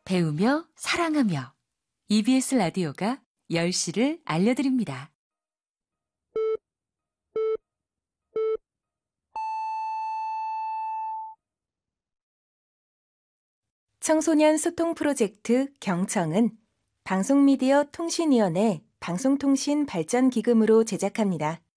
배우며 사랑하며 EBS 라디오가 10시를 알려드립니다. 청소년 소통 프로젝트 경청은 방송미디어 통신위원회 방송통신발전기금으로 제작합니다.